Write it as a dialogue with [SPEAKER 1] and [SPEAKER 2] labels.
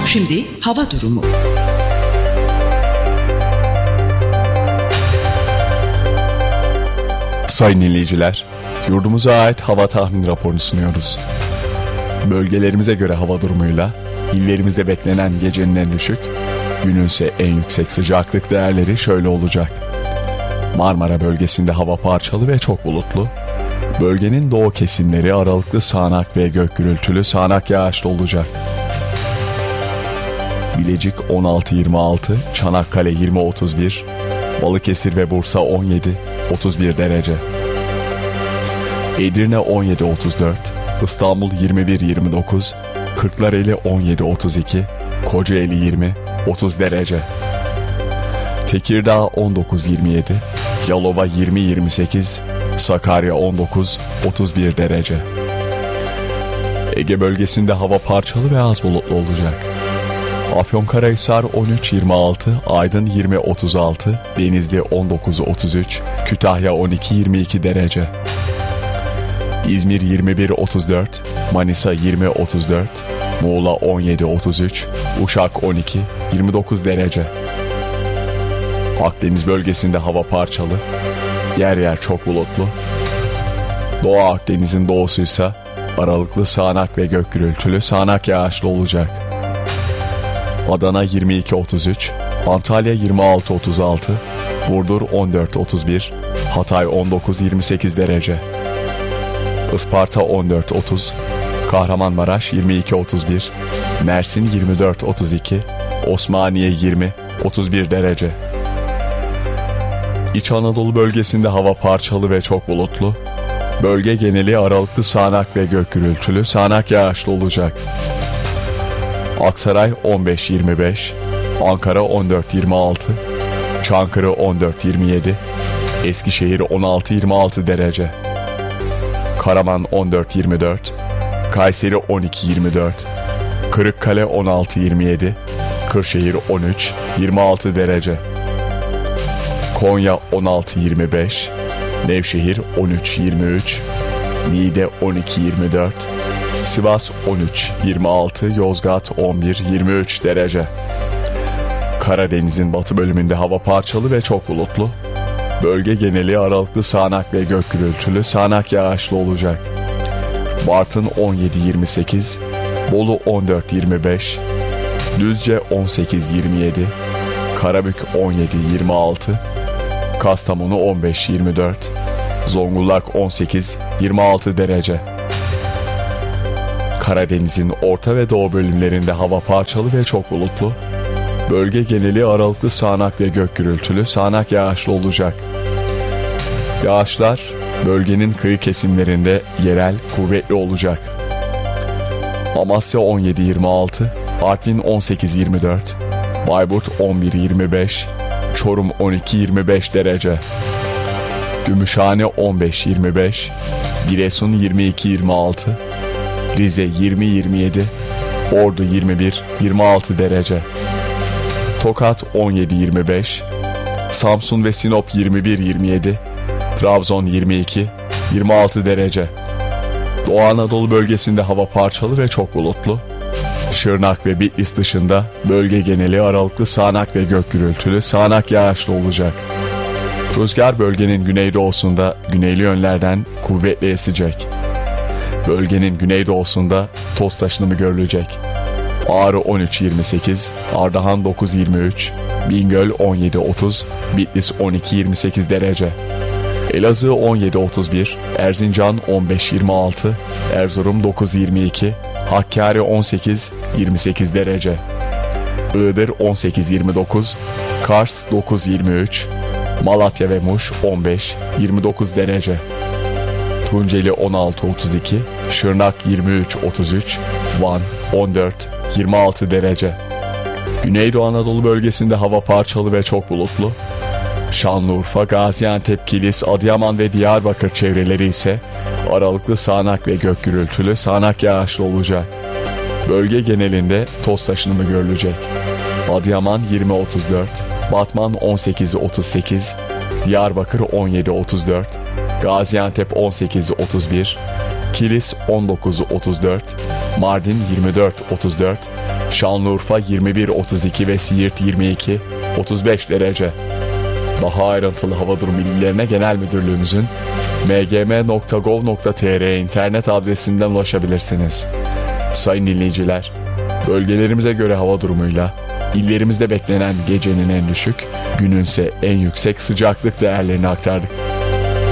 [SPEAKER 1] Şimdi hava durumu.
[SPEAKER 2] Sayın dinleyiciler, yurdumuza ait hava tahmin raporunu sunuyoruz. Bölgelerimize göre hava durumuyla illerimizde beklenen gecenin en düşük, günün ise en yüksek sıcaklık değerleri şöyle olacak. Marmara bölgesinde hava parçalı ve çok bulutlu. Bölgenin doğu kesimleri aralıklı sağanak ve gök gürültülü sağanak yağışlı olacak. Bilecik 16-26, Çanakkale 20-31, Balıkesir ve Bursa 17-31 derece. Edirne 17-34, İstanbul 21-29, Kırklareli 17-32, Kocaeli 20-30 derece. Tekirdağ 19-27, Yalova 20-28, Sakarya 19-31 derece. Ege bölgesinde hava parçalı ve az bulutlu olacak. Afyonkarahisar 13-26, Aydın 20-36, Denizli 19-33, Kütahya 12-22 derece. İzmir 21-34, Manisa 20-34, Muğla 17-33, Uşak 12-29 derece. Akdeniz bölgesinde hava parçalı, yer yer çok bulutlu. Doğu Akdeniz'in doğusuysa aralıklı sağanak ve gök gürültülü sağanak yağışlı olacak. Adana 22-33, Antalya 26-36, Burdur 14-31, Hatay 19-28 derece. Isparta 14-30, Kahramanmaraş 22-31, Mersin 24-32, Osmaniye 20-31 derece. İç Anadolu bölgesinde hava parçalı ve çok bulutlu. Bölge geneli aralıklı sağanak ve gök gürültülü sağanak yağışlı olacak. Aksaray 15-25, Ankara 14-26, Çankırı 14-27, Eskişehir 16-26 derece. Karaman 14-24, Kayseri 12-24, Kırıkkale 16-27, Kırşehir 13-26 derece. Konya 16-25, Nevşehir 13-23, Niğde 12-24, Sivas 13-26, Yozgat 11-23 derece. Karadeniz'in batı bölümünde hava parçalı ve çok bulutlu. Bölge geneli aralıklı sağanak ve gök gürültülü sağanak yağışlı olacak. Bartın 17-28, Bolu 14-25, Düzce 18-27, Karabük 17-26, Kastamonu 15-24, Zonguldak 18-26 derece. Karadeniz'in orta ve doğu bölümlerinde hava parçalı ve çok bulutlu. Bölge geneli aralıklı sağanak ve gök gürültülü sağanak yağışlı olacak. Yağışlar bölgenin kıyı kesimlerinde yerel kuvvetli olacak. Amasya 17-26, Artvin 18-24, Bayburt 11-25, Çorum 12-25 derece. Gümüşhane 15-25, Giresun 22-26, Rize 20-27, Ordu 21-26 derece. Tokat 17-25, Samsun ve Sinop 21-27, Trabzon 22-26 derece. Doğu Anadolu bölgesinde hava parçalı ve çok bulutlu. Şırnak ve Bitlis dışında bölge geneli aralıklı sağanak ve gök gürültülü sağanak yağışlı olacak. Rüzgar bölgenin güneydoğusunda güneyli yönlerden kuvvetli esecek. Bölgenin güneydoğusunda toz taşınımı görülecek. Ağrı 13-28, Ardahan 9-23, Bingöl 17-30, Bitlis 12-28 derece. Elazığ 17-31, Erzincan 15-26, Erzurum 9-22, Hakkari 18-28 derece. Iğdır 18-29, Kars 9-23, Malatya ve Muş 15-29 derece. Tunceli 16-32, Şırnak 23-33, Van 14-26 derece. Güneydoğu Anadolu bölgesinde hava parçalı ve çok bulutlu. Şanlıurfa, Gaziantep, Kilis, Adıyaman ve Diyarbakır çevreleri ise aralıklı sağanak ve gök gürültülü sağanak yağışlı olacak. Bölge genelinde toz taşınımı görülecek. Adıyaman 20-34, Batman 18-38, Diyarbakır 17-34, Gaziantep 18-31, Kilis 19-34, Mardin 24-34, Şanlıurfa 21-32 ve Siirt 22-35 derece. Daha ayrıntılı hava durumu bilgilerine Genel Müdürlüğümüzün mgm.gov.tr internet adresinden ulaşabilirsiniz. Sayın dinleyiciler, bölgelerimize göre hava durumuyla illerimizde beklenen gecenin en düşük, gününse en yüksek sıcaklık değerlerini aktardık.